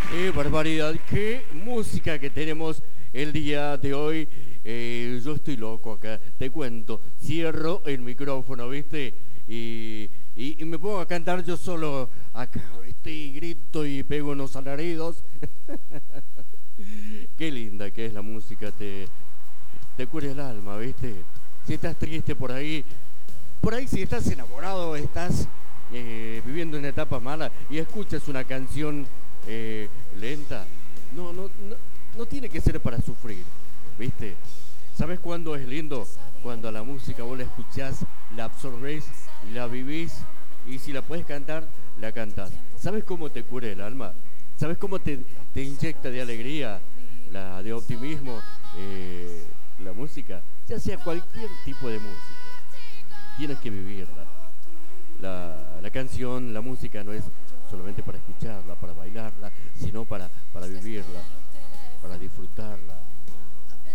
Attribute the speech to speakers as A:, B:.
A: Barbaridad, qué música que tenemos el día de hoy. Yo estoy loco acá, te cuento. Cierro el micrófono, ¿viste? Y me pongo a cantar yo solo acá, ¿viste? Y grito y pego unos alaridos. Qué linda que es la música, te cura el alma, ¿viste? Si estás triste por ahí si estás enamorado, estás viviendo una etapa mala y escuchas una canción lenta, no tiene que ser para sufrir, ¿viste? ¿Sabes cuándo es lindo? Cuando a la música vos la escuchás, la absorbés, la vivís y si la puedes cantar, la cantás. ¿Sabes cómo te cura el alma? ¿Sabes cómo te inyecta de alegría, de optimismo, la música? Ya sea cualquier tipo de música, tienes que vivirla. La canción, la música no es solamente para escucharla, para bailarla, sino para vivirla, para disfrutarla.